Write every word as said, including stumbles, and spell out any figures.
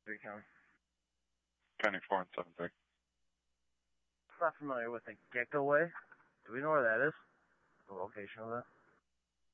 Three County. County four and seven three. I'm not familiar with the Gecko Way. Do we know where that is? The location of that?